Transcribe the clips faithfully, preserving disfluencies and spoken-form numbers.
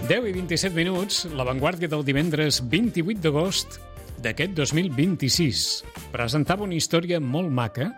deu i vint-i-set minuts, l'avantguàrdia del divendres vint-i-vuit d'agost d'aquest dos mil vint-i-sis. Presentava una història molt maca.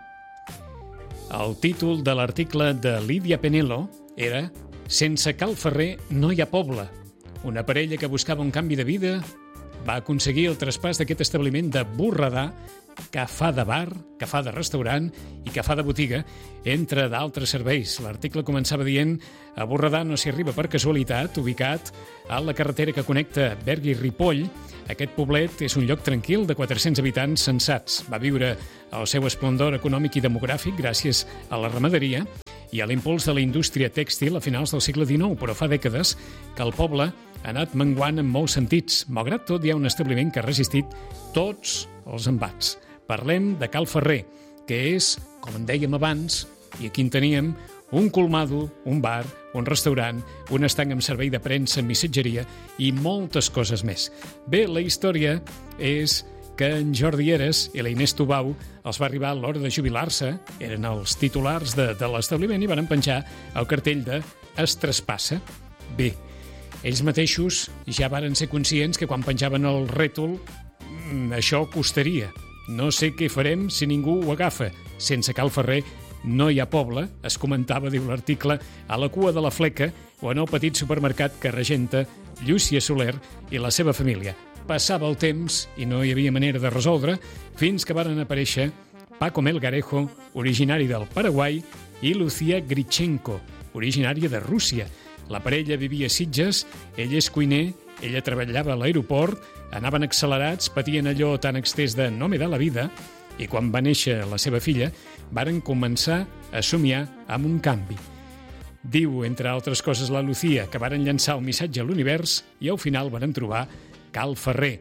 El títol de l'article de Lídia Penelo era «Sense Cal Ferrer no hi ha poble». Una parella que buscava un canvi de vida va aconseguir el traspàs d'aquest establiment de Borredà, que fa de bar, que fa de restaurant i que fa de botiga, entre d'altres serveis. L'article començava dient a Borredà no s'hi arriba per casualitat, ubicat a la carretera que connecta Berga i Ripoll. Aquest poblet és un lloc tranquil de quatre-cents habitants sensats. Va viure el seu esplendor econòmic i demogràfic gràcies a la ramaderia i a l'impuls de la indústria tèxtil a finals del segle dinou, però fa dècades que el poble ha anat menguant en molts sentits. Malgrat tot, hi ha un establiment que ha resistit tots els embats. Parlem de Cal Ferrer, que és, com en dèiem abans, i aquí en teníem, un colmado, un bar, un restaurant, un estanc amb servei de premsa, missatgeria i moltes coses més. Bé, la història és que en Jordi Heras i la Inés Tubau els va arribar l'hora de jubilar-se, eren els titulars de, de l'establiment i van penjar el cartell de «Es traspassa». Bé, ells mateixos ja varen ser conscients que quan penjaven el rètol això costaria. No sé què farem si ningú ho agafa. Sense Cal Ferrer no hi ha poble, es comentava, diu l'article, a la cua de la Fleca o en el petit supermercat que regenta Llúcia Soler i la seva família. Passava el temps i no hi havia manera de resoldre fins que varen aparèixer Paco Melgarejo, originari del Paraguai, i Lucía Grichenko, originària de Rússia. La parella vivia a Sitges, ell és cuiner, ella treballava a l'aeroport, anaven accelerats, patien allò tan extès de no me da la vida, i quan va néixer la seva filla, varen començar a somiar amb un canvi. Diu, entre altres coses, la Lucía, que varen llançar el missatge a l'univers i al final varen trobar Cal Ferrer.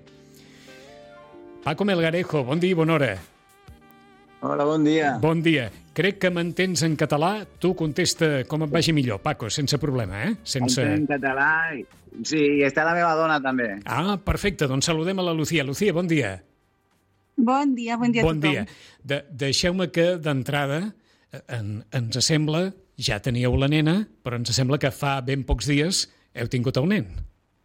Paco Melgarejo, bon dia i bona hora. Hola, bon dia. Bon dia. Crec que m'entens en català. Tu contesta com et vagi millor, Paco, sense problema, eh? Sense... Entenc en català. Sí, i està la meva dona, també. Ah, perfecte. Doncs saludem a la Lucía. Lucía, bon dia. Bon dia, bon dia a bon tothom. Dia. De Deixeu-me que, d'entrada, en, ens sembla, ja teníeu la nena, però ens sembla que fa ben pocs dies heu tingut el nen.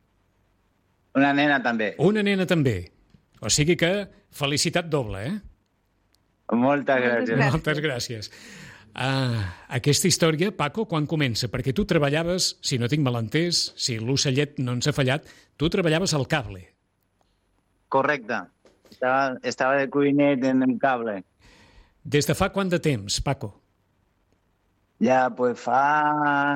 Una nena, també. Una nena, també. O sigui que felicitat doble, eh? Moltes gràcies. Moltes gràcies. Ah, aquesta història, Paco, quan comença? Perquè tu treballaves, si no tinc mal entès, si l'ocellet no ens ha fallat, tu treballaves al cable. Correcte. Estava, estava de cuinet en el cable. Des de fa quant de temps, Paco? Ja, pues fa...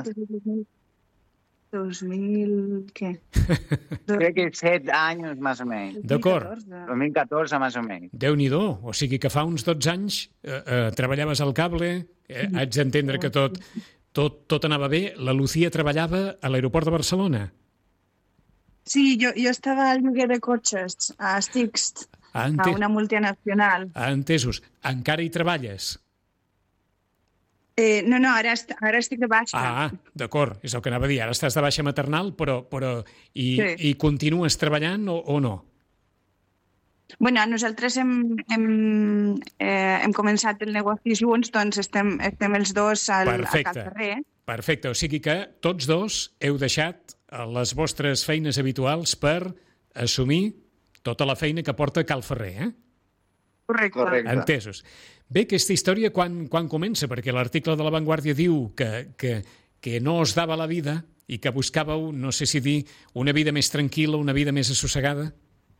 dos mil... què? Crec que set anys, més o menys. D'acord. dos mil catorze, més o menys. Déu-n'hi-do. O sigui que fa uns dotze anys eh, eh, treballaves al cable, eh, haig d'entendre que tot, tot, tot anava bé. La Lucía treballava a l'aeroport de Barcelona. Sí, jo, jo estava al lloguer de cotxes, a Sixt, Ah, a ente... una multinacional. ah, entesos. Encara hi treballes? Eh, no, no, ara, est ara estic de baixa. Ah, d'acord, és el que anava a dir. Ara estàs de baixa maternal, però, però i, Sí. i continues treballant o, o no? Bueno, nosaltres hem, hem, eh, hem començat el negoci junts, doncs estem, estem els dos al, a Perfecte. Cal Ferrer. Perfecte, o sigui que tots dos heu deixat les vostres feines habituals per assumir tota la feina que porta Cal Ferrer, eh? Correcte. Correcte. Entesos. Bé, aquesta història quan, quan comença? Perquè l'article de La Vanguardia diu que, que, que no us dava la vida i que buscàveu, no sé si dir, una vida més tranquil·la, una vida més assossegada.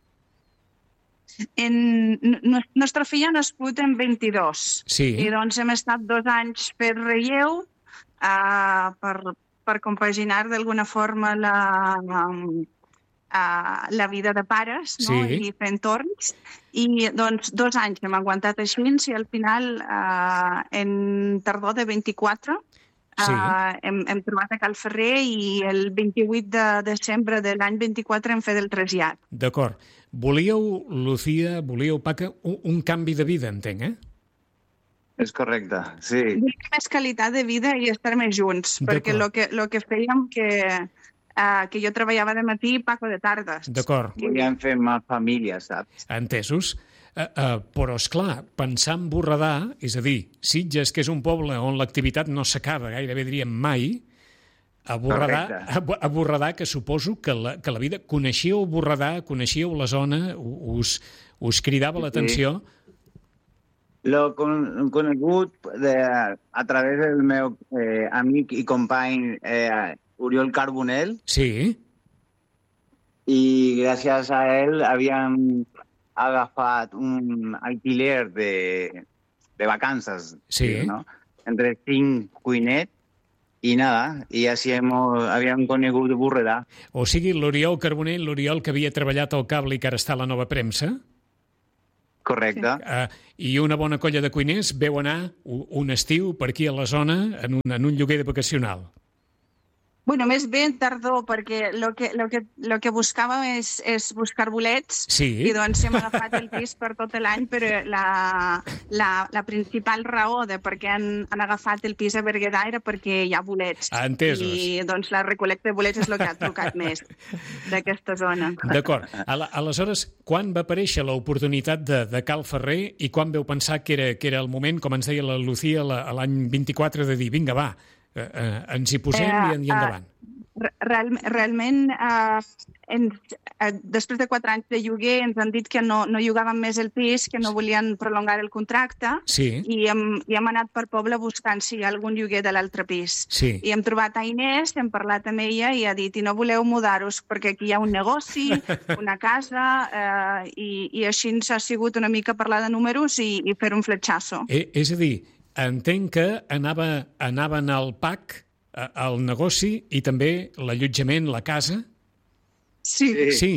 En, no, nostra filla ha nascut en vint-i-dos. Sí. I doncs hem estat dos anys per relleu uh, per, per compaginar d'alguna forma la, um, uh, la vida de pares, no? Sí. I fent torns. I doncs dos anys hem aguantat així i al final, uh, en tardor de vint-i-quatre, uh, Sí. hem, hem trobat a Cal Ferrer i el vint-i-vuit de desembre de l'any vint-i-quatre hem fet el trasllat. D'acord. Volíeu, Lucía, volíeu, Paca, un, un canvi de vida, entenc, eh? És correcte, sí. Vull més qualitat de vida i estar més junts, perquè el que, lo que fèiem que, uh, que jo treballava de matí i Paco de tardes. D'acord. Volíem fer més família, saps? Entesos. Uh, uh, però, esclar, pensar en Borredà, és a dir, Sitges, que és un poble on l'activitat no s'acaba, gairebé diríem mai, A Borredà, a, a Borredà, que suposo que la, que la vida... Coneixíeu Borredà, coneixíeu la zona, us, us cridava l'atenció? L'he con, conegut de, a través del meu eh, amic i company eh, Oriol Carbonell. Sí. I gràcies a ell havíem agafat un alquiler de, de vacances. Sí. ¿no? Entre cinc cuinets. I nada, i així hem, havíem conegut Borredà. O sigui, l'Oriol Carbonell, l'Oriol que havia treballat al cable i que ara està a la Nova Premsa. Correcte. Uh, I una bona colla de cuiners veu anar un estiu per aquí a la zona en un, en un lloguer de vacacional. Bueno, més bé en tardor, perquè el que, lo que, lo que buscàvem és, és buscar bolets, sí. I doncs hem agafat el pis per tot l'any, però la, la, la principal raó de per què han, han agafat el pis a Berguedà era perquè hi ha bolets. Ah, entesos. I doncs la recolecta de bolets és el que ha trucat més d'aquesta zona. D'acord. Aleshores, quan va aparèixer l'oportunitat de, de Cal Ferrer i quan veu pensar que era, que era el moment, com ens deia la Lucía, l'any vint-i-quatre, de dir, vinga, va, Uh, uh, ens hi posem uh, i, i endavant. Uh, real, realment, uh, ens, uh, després de quatre anys de lloguer, ens han dit que no, no llogaven més el pis, que no volien prolongar el contracte, sí. i, hem, i hem anat per poble buscant si hi ha algun lloguer de l'altre pis. Sí. I hem trobat a Inés, hem parlat amb ella i ha dit, i no voleu mudar-vos perquè aquí hi ha un negoci, una casa, uh, i, i així ens ha sigut una mica parlar de números i, i fer un fletxasso. Eh, és a dir, entenc que anava, anaven al P A C, al negoci, i també l'allotjament, la casa? Sí. Sí.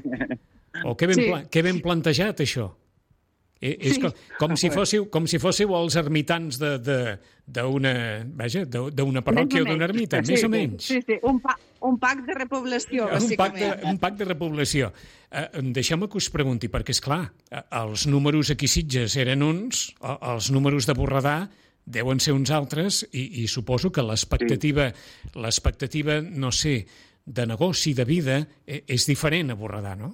O que ben, sí. pla, que ben plantejat, això. Eh, és sí. com, com, si fóssiu, com si fóssiu els ermitans d'una vaja, d'una parròquia o d'una ermita, sí, més o menys. Sí, sí, un, pa, un pack de repoblació, un pack de, bàsicament. un pack de repoblació. Eh, Deixeu-me que us pregunti, perquè, és clar, els números aquí a Sitges eren uns, els números de Borredà deuen ser uns altres, i, i suposo que l'expectativa, sí. l'expectativa, no sé, de negoci, de vida, és diferent a Borredà, no?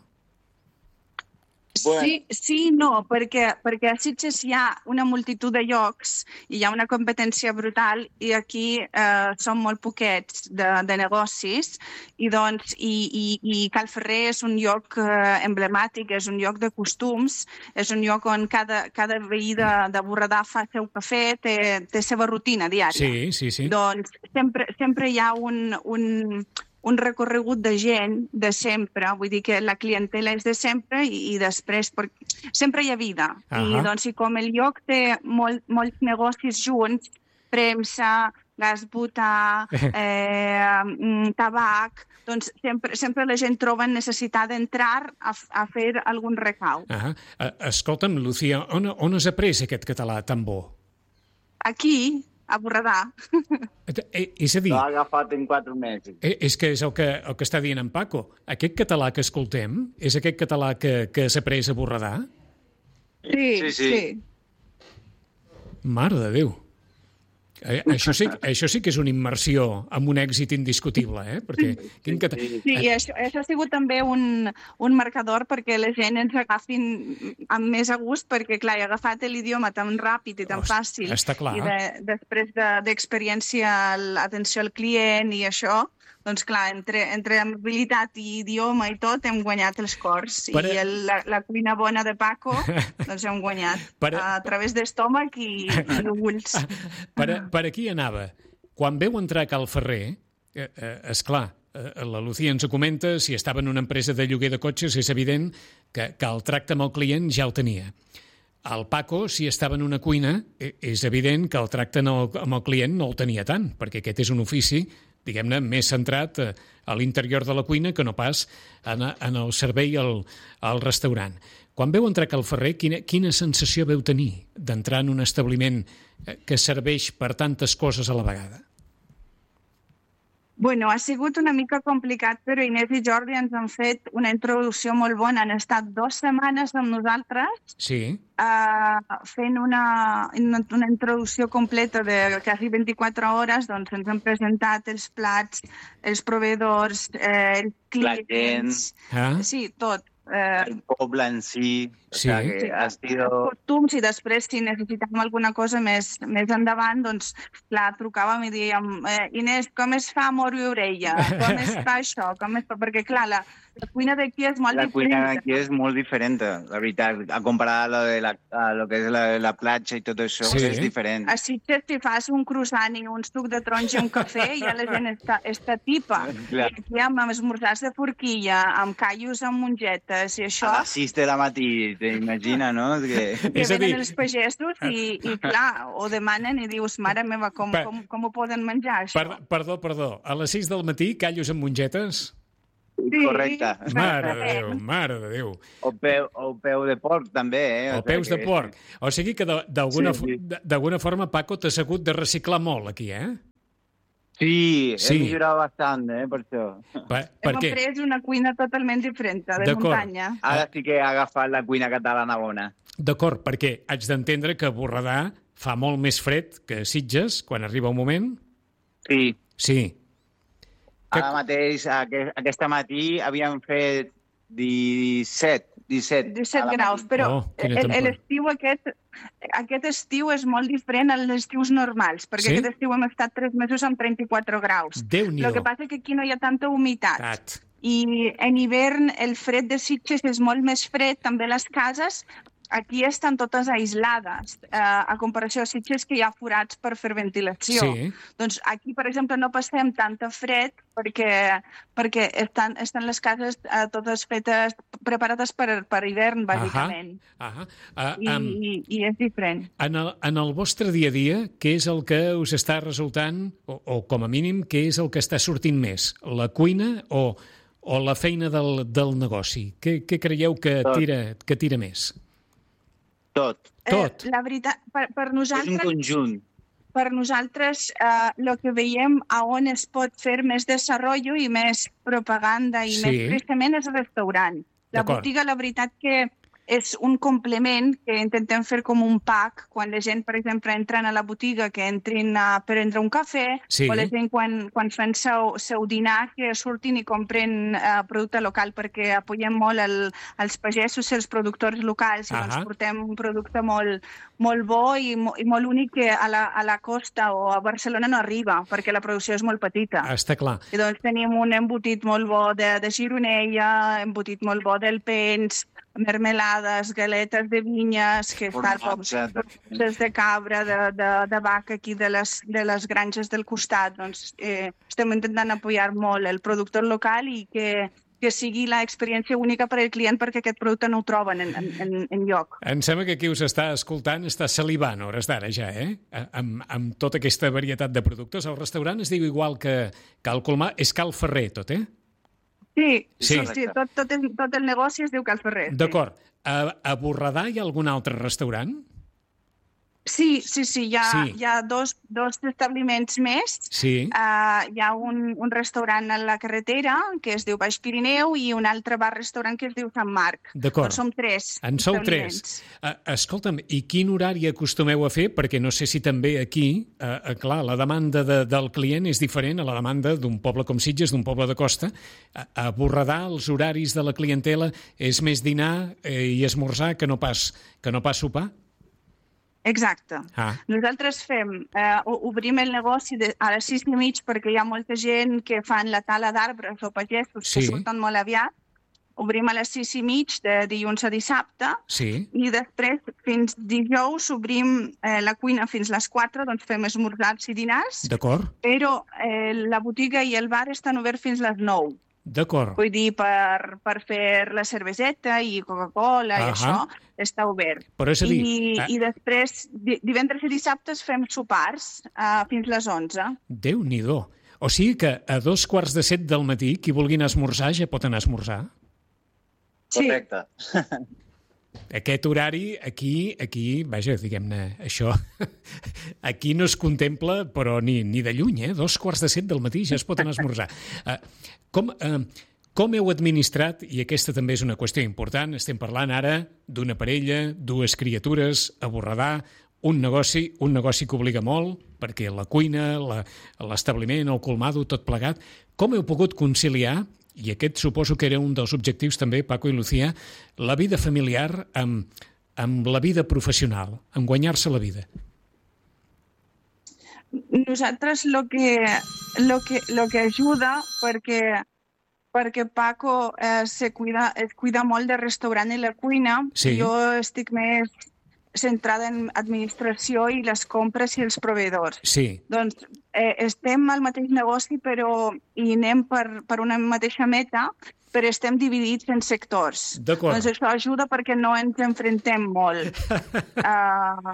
Sí, sí i no, perquè, perquè a Sitges hi ha una multitud de llocs i hi ha una competència brutal i aquí eh, són molt poquets de, de negocis i, doncs, i, i, i Cal Ferrer és un lloc eh, emblemàtic, és un lloc de costums, és un lloc on cada, cada veí de, de Borredà fa el seu cafè, té, té seva rutina diària. Sí, sí, sí. Doncs sempre, sempre hi ha un... un un recorregut de gent de sempre, vull dir que la clientela és de sempre i, i després per... sempre hi ha vida. Uh -huh. I, doncs, i com el lloc té molt, molts negocis junts, premsa, gas butà, eh, tabac, doncs sempre, sempre la gent troba necessitat d'entrar a, a fer algun recau. Uh -huh. Escolta'm, Lucía, on, on has après aquest català tan bo? Aquí, a Borredà. Eh, és a dir... L'ha agafat en quatre mesos. Eh, és que és el que, el que està dient en Paco. Aquest català que escoltem és aquest català que, que s'ha pres a Borredà? Sí, sí, sí. sí. Mare de Déu. Eh, això, sí, això sí que és una immersió amb un èxit indiscutible, eh? Perquè, quin cata... Sí, i això, això ha sigut també un, un marcador perquè la gent ens agafin amb més a gust, perquè, clar, he agafat l'idioma tan ràpid i tan Host, fàcil. Està clar. I de, després d'experiència, de, l'atenció al client i això, doncs, clar, entre, entre amabilitat i idioma i tot, hem guanyat els cors. Per... I el, la, la cuina bona de Paco, doncs hem guanyat per... a través d'estómac i, i d'ulls. Per, per aquí anava. Quan veu entrar Cal Ferrer, eh, eh, esclar, eh, la Lucía ens ho comenta, si estava en una empresa de lloguer de cotxes, és evident que, que el tracte amb el client ja el tenia. El Paco, si estava en una cuina, eh, és evident que el tracte no, amb el client no el tenia tant, perquè aquest és un ofici, diguem-ne, més centrat a, a l'interior de la cuina que no pas en, en el servei al, al restaurant. Quan veu entrar Cal Ferrer, quina, quina sensació veu tenir d'entrar en un establiment que serveix per tantes coses a la vegada? Bueno, ha sigut una mica complicat, però Inés i Jordi ens han fet una introducció molt bona. Han estat dues setmanes amb nosaltres sí. uh, fent una, una, una introducció completa de quasi vint-i-quatre hores. Doncs ens han presentat els plats, els proveïdors, eh, els clients... Ah? Sí, tot. Eh, el poble en si. O Sí. sea, que ha sido... costums, i després, si necessitàvem alguna cosa més, més endavant, doncs, clar, trucàvem i dèiem, eh, Inés, com es fa moro i orella? Com es fa això? Com es fa? Perquè, clar, la, la cuina d'aquí és molt La diferent. cuina d'aquí és molt diferent, la veritat. A comparar a lo, de la, a lo que és la, la platja i tot això, Sí. és diferent. A Sitges, si fas un croissant i un suc de taronja i un cafè, ja la gent està, està tipa. Clar. I aquí amb, amb esmorzars de forquilla, amb callos amb mongetes i això, A les sis de la matí, t'imagina, no? Que... que És a dir- venen els pagesos i, i clar, ho demanen i dius, mare meva, com, Per- com, com ho poden menjar, això? Per, perdó, perdó. A les sis del matí, callos amb mongetes? Sí, Correcte. Mare de exactament. Déu, mare de Déu. O peu, o peu de porc, també, eh? O sigui peus de que- porc. O sigui que de- d'alguna Sí, sí. fo- d'alguna forma, Paco, t'has hagut de reciclar molt aquí, eh? Sí, he Sí. millorat bastant, eh, per això. Per, per Hem què? après una cuina totalment diferent, de D'acord. muntanya. Ara sí que he agafat la cuina catalana bona. D'acord, perquè haig d'entendre que Borredà fa molt més fred que Sitges, quan arriba un moment. Sí. Sí. Que- Ara mateix, aquest, aquesta matí, havíem fet disset, disset. disset a la graus, matí. però Oh, quina el- temperatura. l'estiu aquest, aquest estiu és molt diferent als estius normals, perquè Sí? aquest estiu hem estat tres mesos amb trenta-quatre graus. Déu-n'hi-do. El que passa és que aquí no hi ha tanta humitat. Tat. I en hivern el fred de Sitges és molt més fred, també les cases aquí estan totes aislades, eh, a comparació a Sitges que hi ha forats per fer ventilació. Sí. Doncs aquí, per exemple, no passem tanta fred perquè, perquè estan, estan les cases eh, totes fetes, preparades per, per hivern, bàsicament. Ahà. Uh, I, um, i, I és diferent. en, el, en el vostre dia a dia, què és el que us està resultant, o, o com a mínim, què és el que està sortint més? La cuina o, o la feina del, del negoci? Què, què creieu que Tot. tira, que tira més? Tot. Tot. Eh, la veritat, per, per És un nosaltres... conjunt. per nosaltres eh, el que veiem a on es pot fer més desenvolupament i més propaganda i Sí. més creixement és el restaurant. La D'acord. botiga, la veritat que és un complement que intentem fer com un pack quan la gent, per exemple, entren a la botiga, que entrin a prendre un cafè, Sí. o la gent quan, quan fan seu, seu dinar, que surtin i compren eh, producte local, perquè apoyem molt el, els pagesos i els productors locals, i Ahà. doncs portem un producte molt, molt bo i, mo- i molt únic que a la, a la costa o a Barcelona no arriba, perquè la producció és molt petita. Està clar. I doncs tenim un embotit molt bo de, de gironella, embotit molt bo d'Alpens, mermelades, galetes de vinyes, que està com Formatge, des de cabra, de, de, de vaca aquí de les, de les granges del costat. Doncs eh, estem intentant apoyar molt el productor local i que, que sigui l'experiència única per al client, perquè aquest producte no ho troben en, en, en lloc. Em sembla que qui us està escoltant està salivant a hores d'ara ja, eh? Amb, amb tota aquesta varietat de productes. El restaurant es diu igual que, que el Colmar, és Cal Ferrer tot, eh? Sí, Sí. sí, sí, tot, tot, el, tot el negoci es diu Cal Ferrer. sí. D'acord. A, a Borredà hi ha algun altre restaurant? Sí, sí, sí, hi ha, Sí. hi ha dos, dos establiments més. Sí. Uh, hi ha un, un restaurant a la carretera que es diu Baix Pirineu i un altre bar-restaurant que es diu Sant Marc. D'acord. Doncs som tres En sou tres. establiments. Uh, escolta'm, i quin horari acostumeu a fer? Perquè no sé si també aquí, uh, uh, clar, la demanda de, del client és diferent a la demanda d'un poble com Sitges, d'un poble de costa. A, a Borredà, els horaris de la clientela és més dinar eh, i esmorzar que no pas, que no pas sopar? Exacte. Ah, Nosaltres fem, eh, o- obrim el negoci de, a les sis i mig perquè hi ha molta gent que fan la tala d'arbres o pagesos Sí. que surten molt aviat. Obrim a les sis i mig de dilluns a dissabte sí. i després fins dijous obrim eh, la cuina fins les quatre, doncs fem esmorzars i dinars, D'acord? però eh, la botiga i el bar estan oberts fins les nou. D'acord. Vull dir, per, per fer la cerveseta i Coca-Cola i Ahà. això està obert. Però és a dir, I, eh, I després, di- divendres i dissabtes fem sopars uh, fins les onze. Déu-n'hi-do. O sigui que a dos quarts de set del matí, qui vulgui anar a esmorzar ja pot anar a esmorzar? Sí, Correcte. Aquest horari, aquí, aquí, vaja, diguem-ne, això, aquí no es contempla, però ni, ni de lluny, eh? Dos quarts de set del matí ja es pot anar a esmorzar. Uh, com, uh, com heu administrat, i aquesta també és una qüestió important, estem parlant ara d'una parella, dues criatures, a Borredà, un negoci, un negoci que obliga molt, perquè la cuina, la, l'establiment, el colmado, tot plegat, com heu pogut conciliar i aquest suposo que era un dels objectius també, Paco i Lucía, la vida familiar amb, amb la vida professional, amb guanyar-se la vida. Nosaltres lo que, lo que, lo que ajuda, perquè, perquè Paco eh, se cuida, es cuida molt de restaurant i la cuina, sí. Jo estic més centrada en administració i les compres i els proveïdors. Sí. Doncs eh, estem al mateix negoci, però i anem per, per una mateixa meta, però estem dividits en sectors. D'acord. Doncs això ajuda perquè no ens enfrontem molt. uh,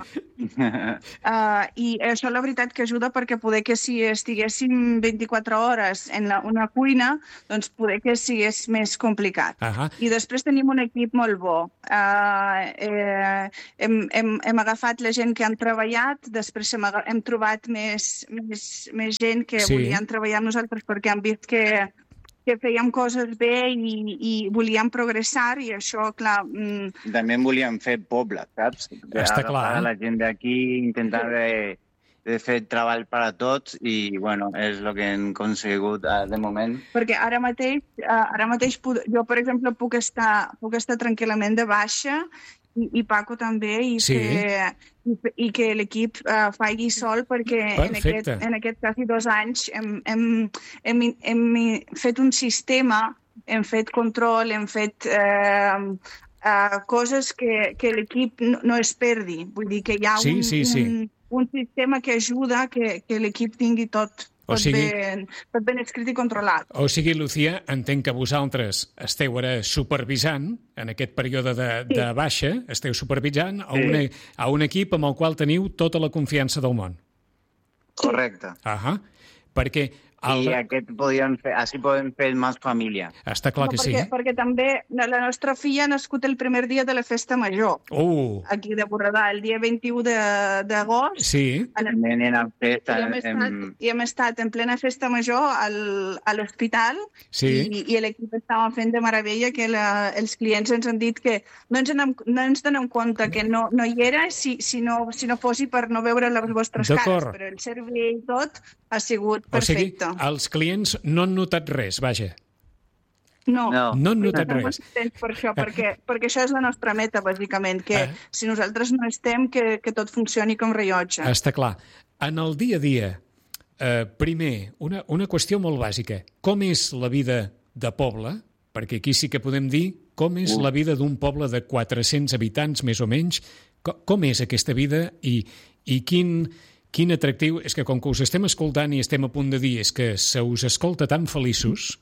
uh, I això la veritat que ajuda perquè poder que si estiguéssim vint-i-quatre hores en la, una cuina, doncs poder que sigués més complicat. Uh-huh. I després tenim un equip molt bo. Uh, eh, hem, hem, hem agafat la gent que han treballat, després hem, hem trobat més, més, més gent que sí. volien treballar amb nosaltres perquè han vist que que fèiem coses bé i, i volíem progressar i això, clar... Mm... També volíem fer poble, saps? Està clar. La gent d'aquí, intentar de, de fer treball per a tots i, bueno, és el que hem aconsegut de moment. Perquè ara mateix, ara mateix jo, per exemple, puc estar, puc estar tranquil·lament de baixa i, i Paco també, i, sí. que, i, i que l'equip uh, faci sol, perquè en aquest, en aquest quasi dos anys hem, hem, hem, hem fet un sistema, hem fet control, hem fet uh, uh, coses que, que l'equip no, no es perdi. Vull dir que hi ha sí, un, sí, sí. un, un sistema que ajuda que, que l'equip tingui tot. O sigui, ben, tot ben escrit i controlat. O sigui, Lucía, entenc que vosaltres esteu ara supervisant, en aquest període de, sí. de baixa, esteu supervisant a, una, a un equip amb el qual teniu tota la confiança del món. Correcte. Ahà, perquè... El... I aquest podien fer, així podem fer més família. Està clar no, que perquè, sí. Perquè també la nostra filla ha nascut el primer dia de la festa major. Uh. Aquí de Borredà, el dia vint-i-u d'agost. Sí. També anem a festa. I hem, estat, em... I hem estat en plena festa major al, a l'hospital sí. i, i l'equip estava fent de meravella que la, els clients ens han dit que no ens, anem, no ens donem compte que no, no hi era si, si, no, si no fossi per no veure les vostres cares, però el servei i tot ha sigut perfecte. O sigui, els clients no han notat res, vaja. No, no, no han notat no res. Per això, perquè, perquè això és la nostra meta, bàsicament, que ah. si nosaltres no estem, que, que tot funcioni com rellotge. Està clar. En el dia a dia, eh, primer, una, una qüestió molt bàsica. Com és la vida de poble? Perquè aquí sí que podem dir com és uh. la vida d'un poble de quatre-cents habitants, més o menys. Com, com és aquesta vida i, i quin... Quin atractiu, és que com que us estem escoltant i estem a punt de dir és que se us escolta tan feliços,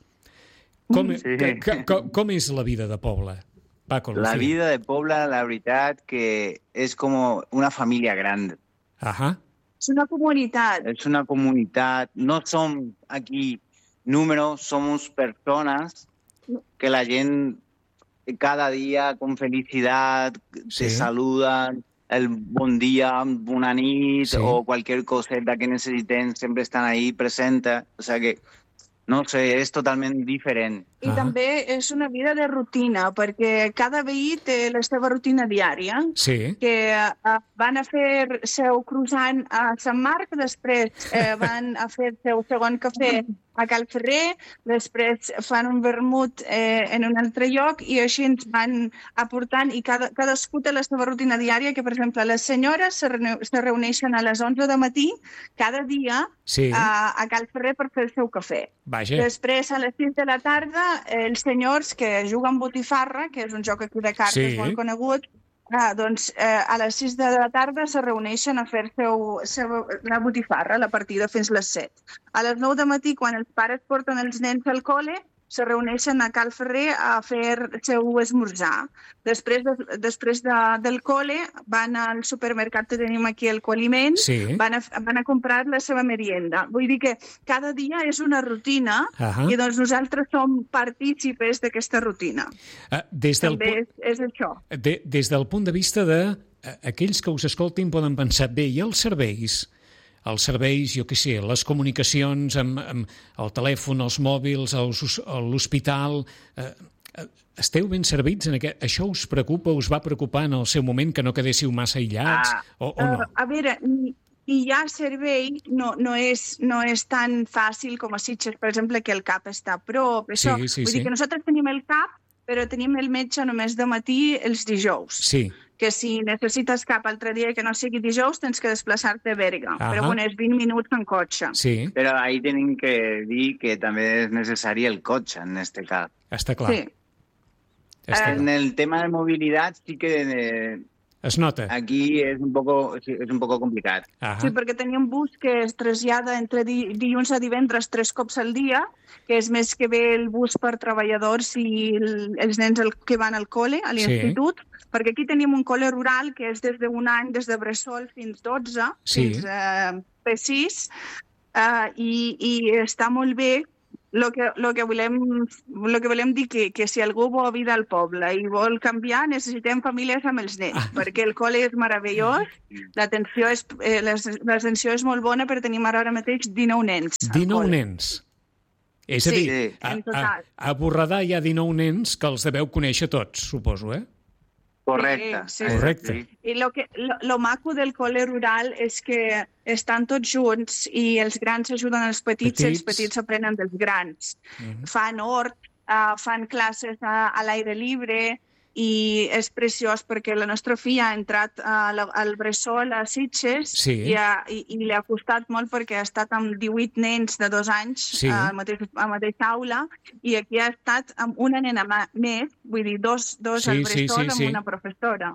com, sí. que, que, com, com és la vida de poble? Paco, la vida de poble, la veritat, que és com una família gran. Ahà. És una comunitat. És una comunitat. No som aquí números, som persones que la gent cada dia con felicitat sí. te saluden, el bon dia, bona nit, sí. o qualsevol coseta que necessitem, sempre estan ahí presentes. O sea que, no sé, és totalment diferent. I ah. també és una vida de rutina, perquè cada veí té la seva rutina diària, sí. que uh, van a fer seu croissant a Sant Marc, després eh, van a fer seu segon cafè a Cal Ferrer, després fan un vermut eh, en un altre lloc i així ens van aportant i cada, cadascú té la seva rutina diària, que per exemple les senyores se, reuneixen, se reuneixen a les onze de matí cada dia sí. a, a Cal Ferrer per fer el seu cafè. Vaja. Després a les sis de la tarda els senyors que juguen botifarra, que és un joc aquí de cartes sí. molt conegut, Ah, doncs eh, a les sis de la tarda se reuneixen a fer seu, seu, la botifarra, la partida fins les set. A les nou de matí, quan els pares porten els nens al col·le, se reuneixen a Cal Ferrer a fer seu esmorzar. Després, de, després de, del col·le van al supermercat que tenim aquí al Coaliment, sí. van, a, van a comprar la seva merienda. Vull dir que cada dia és una rutina uh-huh. i doncs nosaltres som partícipes d'aquesta rutina. Uh, des del També és, és això. De, des del punt de vista de uh, aquells que us escoltin poden pensar, bé, i els serveis? Els serveis, jo què sé, les comunicacions amb, amb el telèfon, els mòbils, els, l'hospital... Eh, esteu ben servits en aquest... Això us preocupa, us va preocupar en el seu moment que no quedéssiu massa aïllats? Ah, o, o no? Uh, a veure, i ja servei no, no, és, no és tan fàcil com a Sitges, per exemple, que el CAP està a prop. Això. Sí, sí, Vull sí. dir que nosaltres tenim el CAP, però tenim el metge només de matí els dijous. Sí. Que si necessites cap altre dia que no sigui dijous, tens que desplaçar-te a Berga. Ahà. Però bueno, és vint minuts en cotxe. Sí, Pero ahí tienen que dir que també és necessari el cotxe, en este cas. està clar. Sí. Està En clar. el tema de movilidad sí que eh, Es nota. aquí es un poco sí, es un poco complicat. Ahà. Sí, perquè tenim un bus que es trasllada entre di dilluns a divendres tres cops al dia, que és més que bé el bus per treballadors i el, els nens el, que van al col·le, a l'institut, sí. Perquè aquí tenim un col·le rural que és des d'un any, des de Bressol fins dotze, Sí. fins eh, P sis, eh, i, i està molt bé. Lo que, lo que, volem, lo que volem dir que, que si algú vol vida al poble i vol canviar, necessitem famílies amb els nens, Ah. perquè el col·le és meravellós, l'atenció és, eh, l'atenció és molt bona, però tenim ara mateix dinou nens. al dinou col·le. nens. És a Sí, dir, a, en a, total. a Borredà hi ha dinou nens que els deveu conèixer tots, suposo, eh? Correcte. Sí, és Correcte. així. I lo, que, lo, lo maco del col·le rural és que estan tots junts i els grans ajuden els petits, petits. i els petits aprenen dels grans. Mhm. Fan hort, uh, fan classes a, a l'aire lliure i és preciós perquè la nostra filla ha entrat a la, al Bressol a Sitges Sí. i, ha, i, i li ha costat molt perquè ha estat amb divuit nens de dos anys Sí. a la mateixa, a la mateixa aula i aquí ha estat amb una nena ma- més, vull dir, dos, dos Sí, al sí, Bressol sí, amb sí. una professora.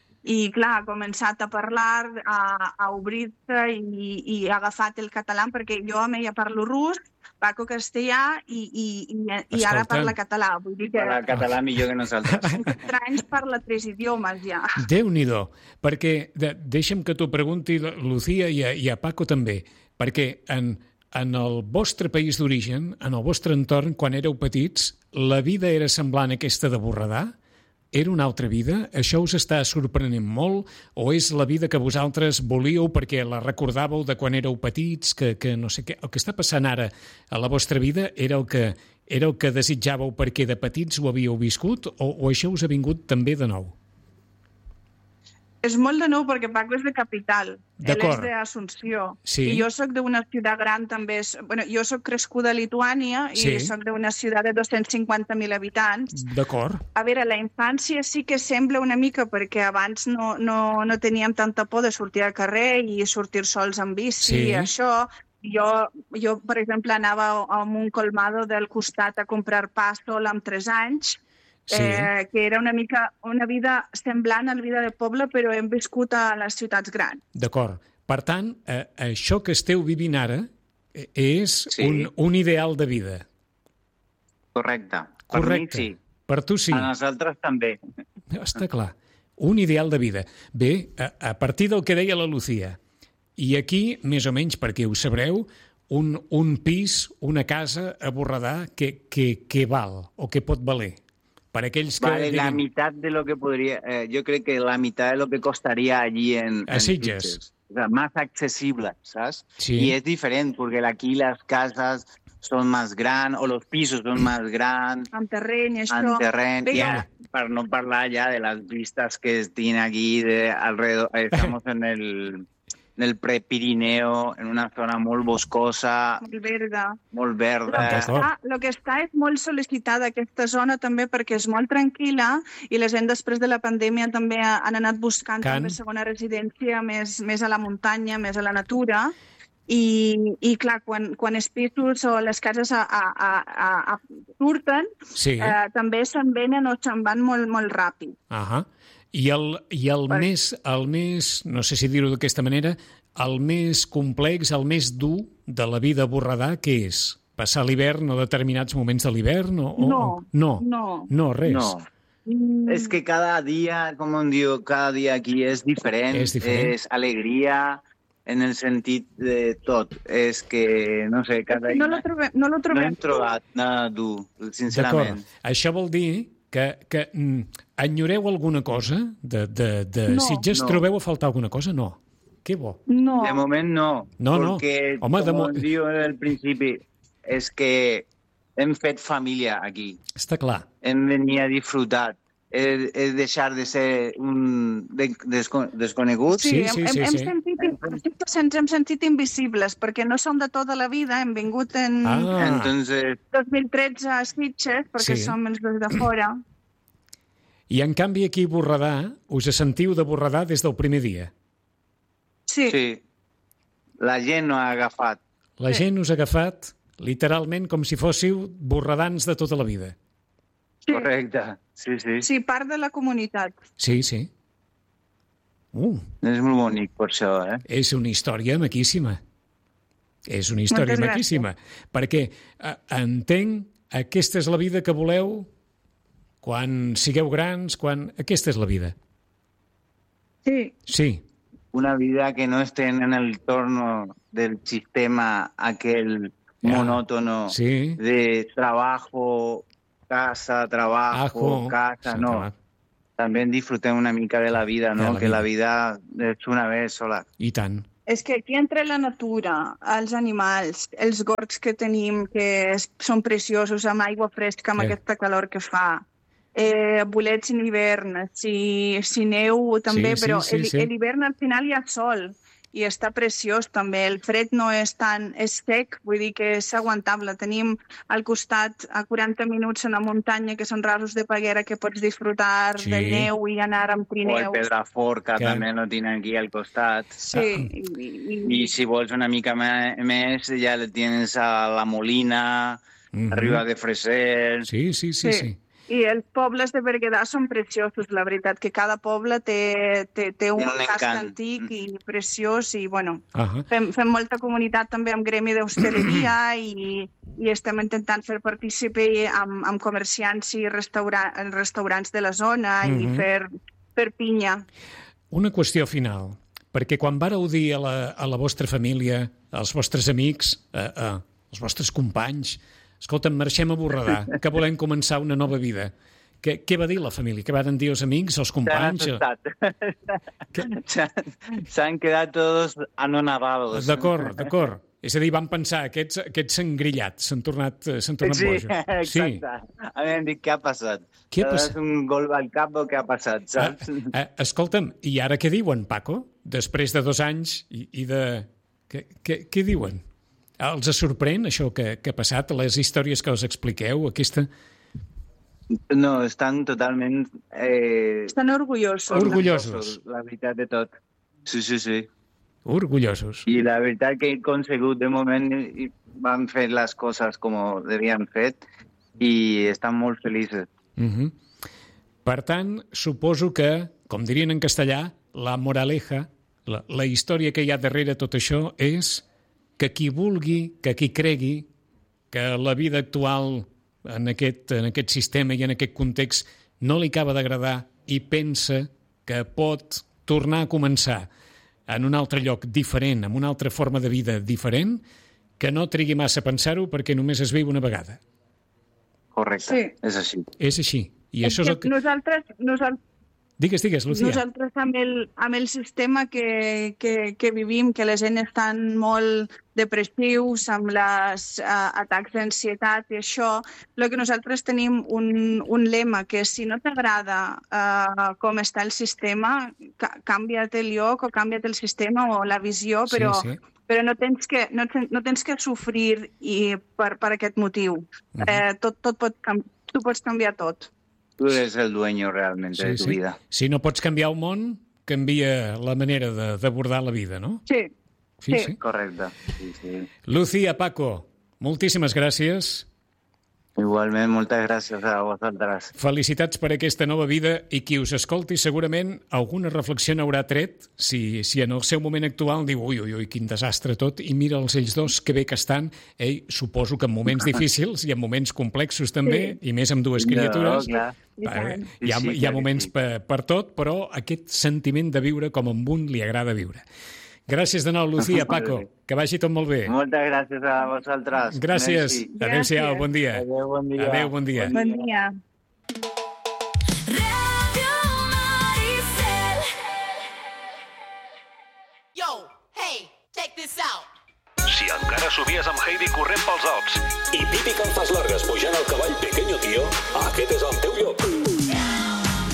I, clar, ha començat a parlar, a, a obrir-se i, i ha agafat el català, perquè jo amb ella parlo rus, Paco castellà i, i, i, i ara Escolta. parla català. Vull dir que Parla català millor que nosaltres. en quatre anys parla tres idiomes ja. Déu-n'hi-do, perquè de, deixa'm que t'ho pregunti, Lucía, i a, i a Paco també, perquè en, en el vostre país d'origen, en el vostre entorn, quan éreu petits, la vida era semblant a aquesta de Borredà? Era una altra vida? Això us està sorprenent molt? O és la vida que vosaltres volíeu perquè la recordàveu de quan éreu petits? Que, que no sé què. El que està passant ara a la vostra vida era el que, era el que desitjàveu perquè de petits ho havíeu viscut? O, o això us ha vingut també de nou? És molt de nou perquè Paco és de capital, ell és D'acord. d'Assumpció. Sí. I jo sóc d'una ciutat gran també. És, bueno, jo sóc crescuda a Lituània i Sí. sóc d'una ciutat de dos-cents cinquanta mil habitants. D'acord. A veure, la infància sí que sembla una mica perquè abans no, no, no teníem tanta por de sortir al carrer i sortir sols en bici Sí. i això. Jo, jo, per exemple, anava a un colmado del costat a comprar pa sol amb tres anys, Sí. eh, que era una mica una vida semblant a la vida de poble, però hem viscut a les ciutats grans. D'acord. Per tant, eh, això que esteu vivint ara eh, és Sí. un, un ideal de vida. Correcte. Correcte. Per mi sí. Per tu sí. A nosaltres també. Està clar. Un ideal de vida. Bé, a, a partir del que deia la Lucía, i aquí, més o menys, perquè ho sabreu, un, un pis, una casa a Borredà, que, que, que val o que pot valer? Per aquells que... Vale, la diguin, mitad de lo que podría, eh, yo creo que la mitad de lo que costaría allí en, A en Sitges. Sitges. O sea, más accesible, ¿sabes? Sí. Y es diferente porque aquí las casas son más grandes o los pisos son más grandes, Amb terreny, això... en terreno. Bé, Ya, para no hablar ya de las vistas que tiene aquí de alrededor. Estamos en el, en el Prepirineo, en una zona muy boscosa, molt verda. muy El verde. que, D'acord. està, el que està és molt sol·licitada aquesta zona també perquè és molt tranquil·la i la gent després de la pandèmia també han anat buscant Can. també segona residència més, més a la muntanya, més a la natura. I, i clar, quan, quan els pisos o les cases a, a, a, a, a surten, Sí. eh, també se'n venen o se'n van molt, molt ràpid. Ahà. I el, i el, Per- més, el més, no sé si dir-ho d'aquesta manera, el més complex, el més dur de la vida a Borredà, què és? Passar l'hivern o determinats moments de l'hivern? O, o, No, o- no, no. no, res. No. Mm, Es que cada día, como digo, cada día aquí es diferente, Es diferente. es alegría en el sentido de todo. Es que, no sé, cada no día lo trobem, no lo no trobem. hem trobat nada dur, D'acord. sincerament. Això vol dir que, que mm, enyoreu alguna cosa de, de, de No, Sitges? no. Trobeu a faltar alguna cosa? No. Que bo. No. De moment no, No, no. porque, Home, de como mo- digo al principi, és que hem fet família aquí. Està clar. Hem venit a disfrutar és, és deixar de ser un desco desconegut. Sí, sí, sí, hem, sí, hem sí. Sentit, ens hem sentit invisibles, perquè no som de tota la vida, hem vingut en ah. Entonces... dos mil tretze a Sitges, perquè sí. som els de fora. I en canvi aquí a Borredà, us sentiu de Borredà des del primer dia? Sí. Sí. La gent no ha agafat. La sí. gent us ha agafat literalment com si fóssiu borredans de tota la vida. Sí. Correcte, sí, sí. Sí, part de la comunitat. Sí, sí. Uh. És molt bonic per això, eh? És una història maquíssima. És una història Moltes maquíssima. Gràcies. Perquè eh, entenc, aquesta és la vida que voleu quan sigueu grans, quan... Aquesta és la vida. Sí. Sí. Una vida que no esté en el torno del sistema aquel ah, monótono sí. de trabajo, casa, trabajo, Ajo. casa, sí, no. Clar. També disfrutem una mica de la vida, no? La que vida. La vida és una vez sola. I tant. És que aquí entre la natura, els animals, els gorgs que tenim, que són preciosos, amb aigua fresca, amb eh. aquesta calor que fa, eh, bolets en hivern, si, si neu també, sí, però sí, sí, sí. l'hivern al final hi ha sol i està preciós també. El fred no és tan és sec, vull dir que és aguantable. Tenim al costat a quaranta minuts una muntanya que són rasos de Peguera que pots disfrutar sí. del neu i anar amb trineus. O el Pedrafort, que, que també lo tenen aquí al costat. Sí. I, i, I si vols una mica més, ja le tienes a la Molina, mm-hmm. arriba de Freser... Sí, sí, sí, sí. sí. I els pobles de Berguedà són preciosos, la veritat, que cada poble té, té, té un casc antic i preciós i, bueno, uh -huh. fem, fem molta comunitat també amb gremi d'hostaleria i, i estem intentant fer partícipe amb, amb comerciants i restaura, restaurants de la zona uh -huh. i fer, fer pinya. Una qüestió final, perquè quan vareu dir a la, a la vostra família, als vostres amics, a, a, als vostres companys, escolta'm, marxem a Borredà, que volem començar una nova vida. Què, què va dir la família? Què van dir els amics, els companys? S'han quedat tots anonadados. D'acord, d'acord. És a dir, van pensar, aquests, aquests s'han grillat, s'han tornat, s'han tornat sí, bojos. Exacte. Sí, a mi em dic, què ha passat? Què ha passat? Un gol al cap o què ha passat, saps? Ah, ah, escolta'm, i ara què diuen, Paco? Després de dos anys i, i de... Què, què, què diuen? Els sorprèn això que, que ha passat, les històries que us expliqueu, aquesta... No, estan totalment... Eh... Estan orgullosos. Orgullosos. La veritat de tot. Sí, sí, sí. Orgullosos. I la veritat que he aconsegut de moment van fer les coses com devien fet i estan molt feliços. Uh-huh. Per tant, suposo que, com dirien en castellà, la moraleja, la, la història que hi ha darrere tot això és que qui vulgui, que qui cregui que la vida actual en aquest, en aquest sistema i en aquest context no li acaba d'agradar i pensa que pot tornar a començar en un altre lloc diferent, amb una altra forma de vida diferent, que no trigui massa a pensar-ho perquè només es viu una vegada. Correcte, sí. És així. És així. I és això és el que... Nosaltres, nosaltres... Digues, digues, Lucía. Nosaltres amb el, amb el sistema que, que, que vivim, que la gent estan molt depressius, amb els uh, atacs d'ansietat i això, el que nosaltres tenim un, un lema que si no t'agrada uh, com està el sistema, ca canvia't el lloc o canvia't el sistema o la visió, però, sí, sí. però no, tens que, no, ten, no tens que sofrir i per, per aquest motiu. Uh-huh. eh, tot, tot pot, tu pots canviar tot. Tu eres el dueño realmente sí, de tu sí. vida. Si no pots canviar el món, canvia la manera d'abordar la vida, no? Sí. Sí, sí. sí. Correcte. Sí, sí. Lucía, Paco, moltíssimes gràcies. Igualment, moltes gràcies a vosaltres. Felicitats per aquesta nova vida i qui us escolti segurament alguna reflexió n'haurà tret si, si en el seu moment actual diu ui, ui, ui, quin desastre tot i mira'ls ells dos, que bé que estan. Ei, suposo que en moments difícils i en moments complexos també, sí. i més amb dues criatures, no, clar. Per, hi ha, hi ha moments per, per tot, però aquest sentiment de viure com a un li agrada viure. Gràcies de nou, Lucía, Paco. Que vagi tot molt bé. Moltes gràcies a vosaltres. Gràcies. Adéu-siau, bon dia. Adéu, bon dia. Adéu, bon dia. Bon dia. Yo, hey, check this out. Si encara somies amb Heidi corrent pels Alps i Pipi que en fas largues pujant al cavall Pequeño Tío, aquest és el teu lloc.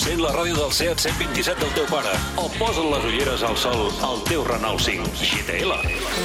Encén la ràdio del Seat cent vint-i-set del teu pare o posa't les ulleres al sol al teu Renault cinc G T L.